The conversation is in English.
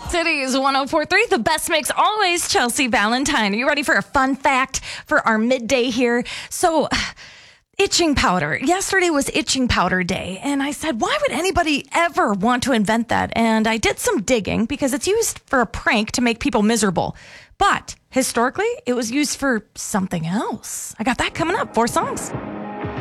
Cities 104.3, the best mix always. Chelsea Valentine. Are you ready for a fun fact for our midday here? So, itching powder. Yesterday was itching powder day. And I said, why would anybody ever want to invent that? And I did some digging because it's used for a prank to make people miserable. But historically, it was used for something else. I got that coming up. 4 songs.